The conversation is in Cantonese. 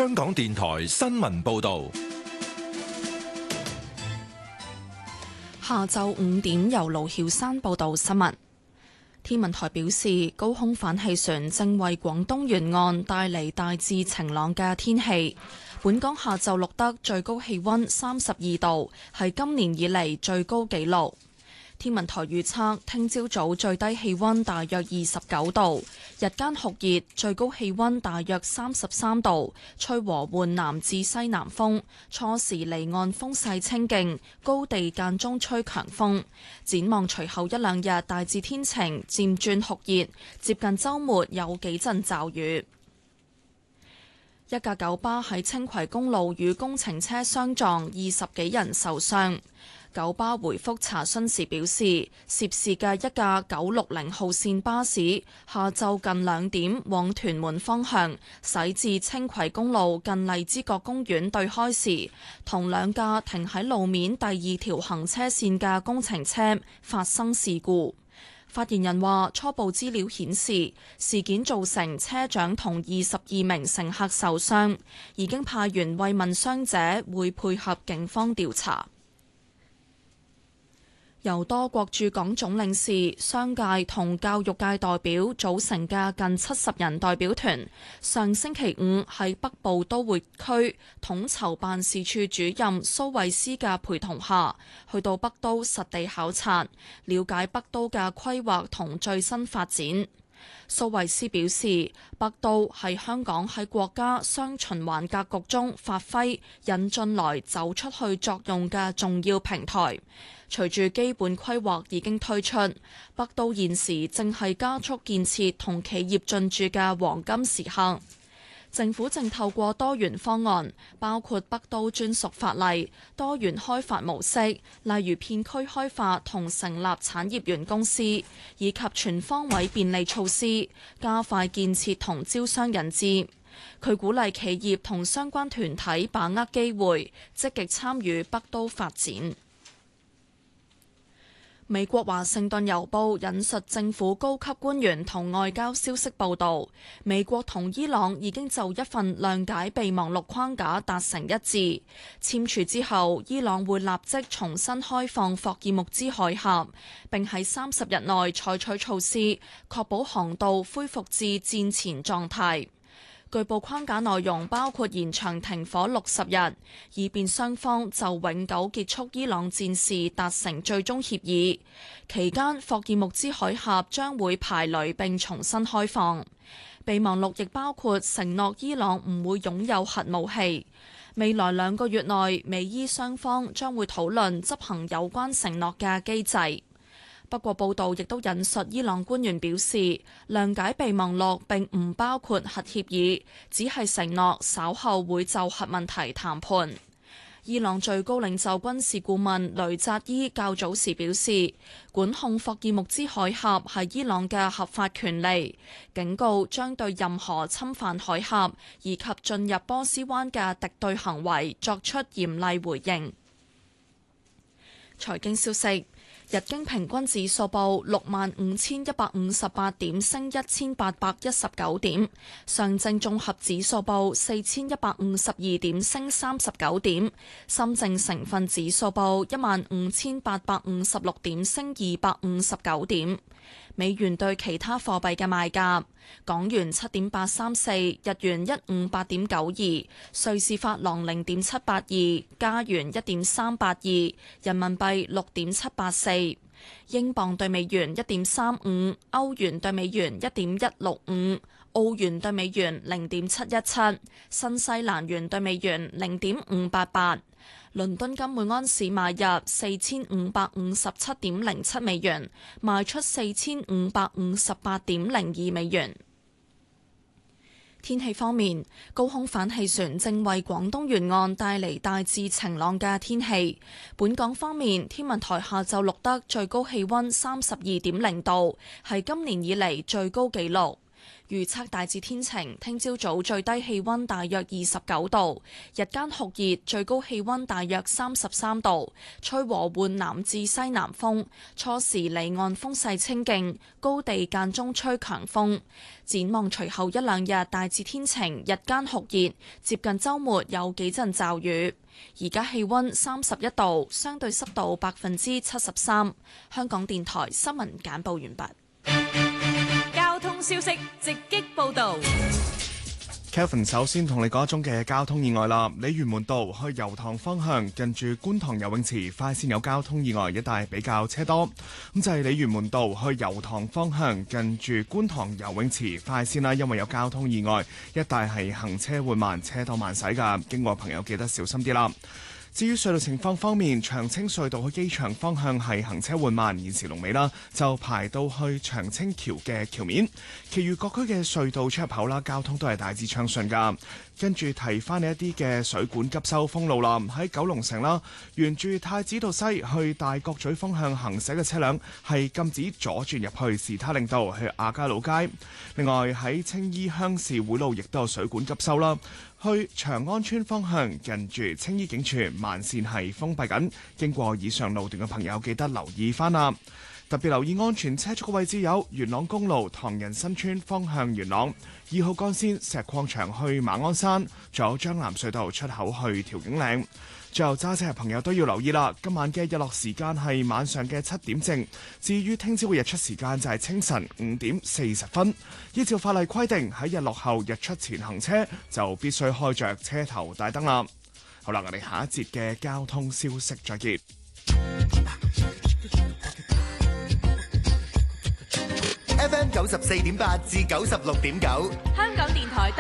香港電台新聞報道。 下晝5點，由盧曉山報道新聞。天文台表示，高空反氣旋正為廣東沿岸帶嚟大致晴朗嘅天氣。本港下晝錄得最高氣溫32度，係今年以嚟最高紀錄。天文台預測，聽朝早最低氣溫大約29度，日間酷熱，最高氣溫大約33度，吹和緩南至西南風，初時離岸風勢清勁，高地間中吹強風。展望隨後一兩日大致天晴，漸轉酷熱，接近週末有幾陣驟雨。一架九巴喺青葵公路與工程車相撞，20幾人受傷。九巴回覆查詢時表示，涉事嘅一架960號線巴士下晝近2點往屯門方向駛至青葵公路近荔枝角公園對開時，同兩架停喺路面第2條行車線嘅工程車發生事故。發言人話，初步資料顯示，事件造成車長同22名乘客受傷，已經派員慰問傷者，會配合警方調查。由多國駐港總領事、商界同教育界代表組成嘅近70人代表團，上星期五喺北部都會區統籌辦事處主任蘇慧斯嘅陪同下，去到北都實地考察，了解北都嘅規劃同最新發展。蘇慧斯表示，北都係香港喺國家雙循環格局中發揮引進來走出去作用嘅重要平台。隨住基本規劃已經推出，北都現時正係加速建設同企業進駐嘅黃金時刻。政府正透過多元方案，包括北都專屬法例、多元開發模式，例如片區開發同成立產業園公司，以及全方位便利措施，加快建設同招商引資。佢鼓勵企業同相關團體把握機會，積極參與北都發展。美國華盛頓郵報引述政府高級官員同外交消息報道，美國同伊朗已經就一份諒解備忘錄框架達成一致。簽署之後，伊朗會立即重新開放霍爾木茲海峽，並喺30日內採取措施，確保航道恢復至戰前狀態。據報框架內容包括延長停火60日，以便雙方就永久結束伊朗戰事達成最終協議。期間，霍爾木茲海峽將會排雷並重新開放。備忘錄亦包括承諾伊朗唔會擁有核武器。未來2個月內，美伊雙方將會討論執行有關承諾嘅機制。不過報道亦都引述伊朗官員表示，諒解備忘錄並唔包括核協議，只係承諾稍後會就核問題談判。伊朗最高領袖軍事顧問雷扎伊較早時表示，管控霍爾木茲海峽係伊朗嘅合法權利，警告將對任何侵犯海峽以及進入波斯灣嘅敵對行為作出嚴厲回應。財經消息。日經平均指數報65,158點，升1819點；上證綜合指數報4152點，升39點；深證成分指數報15,856點，升259點。美元對其他貨幣嘅賣價：港元7.834，日元158.92，瑞士法郎0.782，加元1.382，人民幣6.784，英鎊對美元1.35，歐元對美元1.165，澳元對美元0.717，新西蘭元對美元0.588。倫敦金每安士買入4557.07美元，賣出4558.02美元。天氣方面，高空反氣旋正為廣東沿岸帶嚟大致晴朗嘅天氣。本港方面，天文台下晝錄得最高氣溫32.0度，係今年以嚟最高紀錄。 預測大致天晴，聽朝早最低氣溫大約29度，日間酷熱，最高氣溫大約33度，吹和緩南至西南風，初時離岸風勢清勁，高地間中吹強風。展望隨後一兩日大致天晴，日間酷熱，接近週末有幾陣驟雨。而家氣溫31度，相對濕度73%。香港電台新聞簡報完畢。 交通消息直擊報道。 Kelvin 首先同你講一宗嘅交通意外啦，鯉魚門道去油塘方向近住觀塘游泳池快線有交通意外，一帶比較車多。咁就係鯉魚門道去油塘方向近住觀塘游泳池快線啦，因為有交通意外，一帶係行車緩慢，車多慢駛㗎，經過朋友記得小心啲啦。至於隧道情況方面，長青隧道去機場方向係行車緩慢，現時龍尾啦就排到去長青橋嘅橋面。其餘各區嘅隧道出入口啦，交通都係大致暢順㗎。跟住提翻你一啲嘅水管急修封路啦，喺九龍城啦，沿住太子道西去大角咀方向行駛嘅車輛係禁止左轉入去士他令道去亞皆老街。另外喺青衣鄉事會路亦都有水管急修啦，去長安村方向近住青衣警署慢線係封閉緊，經過以上路段嘅朋友記得留意翻啦。特別留意安全車速嘅位置有元朗公路唐人新村方向元朗，2號幹線石礦場去馬鞍山，仲有將藍隧道出口去調景嶺。最後揸車嘅朋友都要留意啦，今晚嘅日落時間係晚上嘅7點正，至於聽朝嘅日出時間就係清晨5點40分。依照法例規定，喺日落後日出前行車就必須開着車頭大燈啦。好啦，我哋下一節嘅交通消息再見。 FM 94.8至96.9， 香港電台。